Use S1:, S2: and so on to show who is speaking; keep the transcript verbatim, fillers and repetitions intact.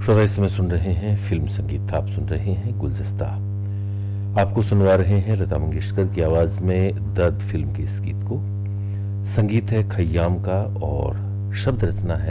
S1: श्रोता इस समय सुन रहे हैं फिल्म संगीत। आप सुन रहे हैं गुलदस्ता। आपको सुनवा रहे हैं लता मंगेशकर की आवाज में दर्द फिल्म के इस गीत को। संगीत है खय्याम का और शब्द रचना है